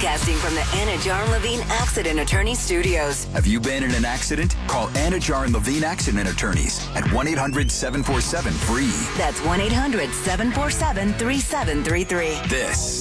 Broadcasting from the Anna Jar and Levine Accident Attorney Studios. Have you been in an accident? Call Anna Jar and Levine Accident Attorneys at 1-800-747-FREE. That's 1-800-747-3733. This